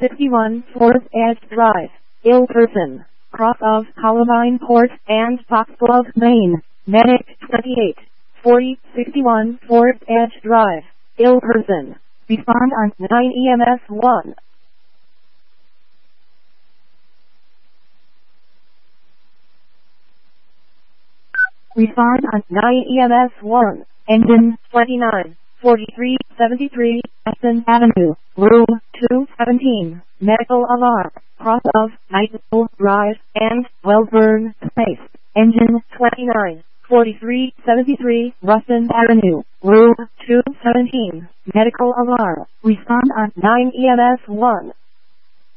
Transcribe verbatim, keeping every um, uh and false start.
sixty-one Forest Edge Drive, ill person, cross of Columbine Court and Foxglove, Maine. Medic twenty-eight forty sixty-one Forest Edge Drive, ill person. Respond on nine E M S one. Respond on nine E M S one. Engine twenty-nine forty-three seventy-three Aston Avenue, room two seventeen. Medical alarm. Cross of Nightingale Drive and Wellburn Place. Engine twenty-nine forty-three seventy-three Ruston Avenue, room two seventeen. Medical alarm. Respond on nine E M S one.